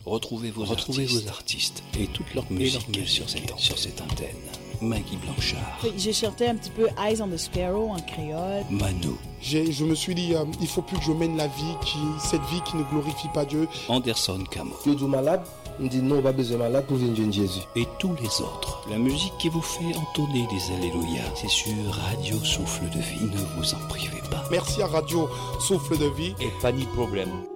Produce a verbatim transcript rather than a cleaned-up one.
Retrouvez vos, Retrouvez artistes, vos artistes et toute leur musique sur cette, sur cette antenne. Maggie Blanchard. J'ai chanté un petit peu Eyes on the Sparrow en créole. Mano. J'ai, je me suis dit, euh, il faut plus que je mène la vie, qui, cette vie qui ne glorifie pas Dieu. Anderson Camo. Le doux malade, on dit non, pas besoin malade pour venir de Jésus. Et tous les autres. La musique qui vous fait entonner des alléluia, c'est sur Radio Souffle de Vie. Ne vous en privez pas. Merci à Radio Souffle de Vie. Et pas ni problème.